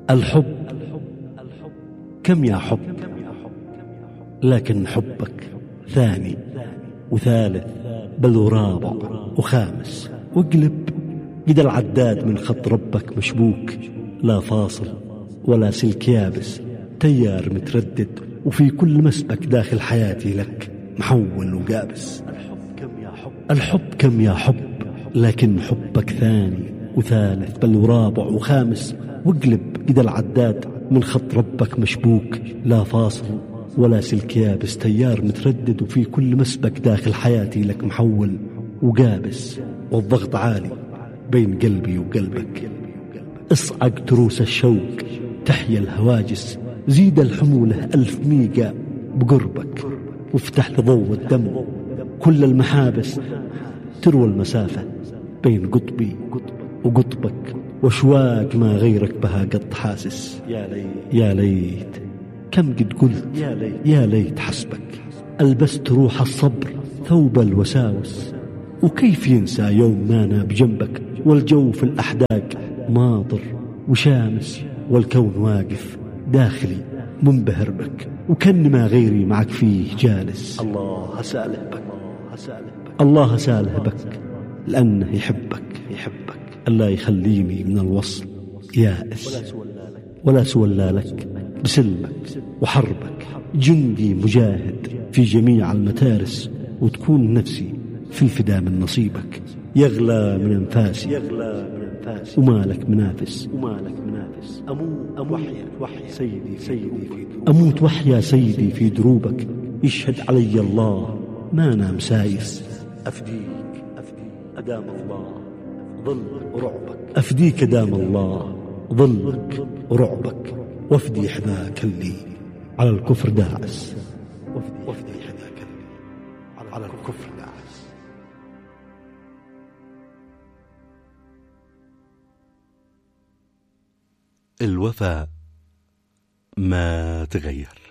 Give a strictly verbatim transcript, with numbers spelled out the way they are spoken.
الحب كم يا حب، لكن حبك ثاني وثالث بل ورابع وخامس وقلب. قد العداد من خط ربك مشبوك، لا فاصل ولا سلك يابس، تيار متردد وفي كل مسبك داخل حياتي لك محول وقابس. الحب كم يا حب، لكن حبك ثاني وثالث بل ورابع وخامس وقلب. قد العداد من خط ربك مشبوك، لا فاصل ولا سلك يابس، تيار متردد وفي كل مسبك داخل حياتي لك محول وقابس. والضغط عالي بين قلبي وقلبك، اصعق تروس الشوق تحيا الهواجس، زيد الحمولة ألف ميقا بقربك، وافتح لضوء الدم كل المحابس، تروى المسافة بين قطبي وقطبك، واشواق ما غيرك بها قد حاسس. يا ليت يا ليت كم قد قلت يا ليت, يا ليت حسبك، ألبست روح الصبر ثوب الوساوس، وكيف ينسى يوم ما أنا بجنبك، والجو في الأحداق ماطر وشامس، والكون واقف داخلي منبهر بك، وكن ما غيري معك فيه جالس. الله أساله بك، الله أساله بك لأنه يحبك يحبك ألا يخليني من الوصل يائس، ولا سولى لك بسلمك وحربك، جندي مجاهد في جميع المتارس، وتكون نفسي في الفدا من نصيبك. يغلى من أنفاسي يغلى من أنفاسي ومالك منافس ومالك منافس، أموت وحيا وحيا سيدي سيدي في أموت وحيا سيدي في دروبك، يشهد علي الله ما نام سايس. أفديك أفديك أدام الله ظل رعبك، أفديك أدام الله ظلك ورعبك، وافدي حذاك اللي على الكفر داعس، وافدي حذاك اللي على الكفر داعس. الوفاء ما تغير.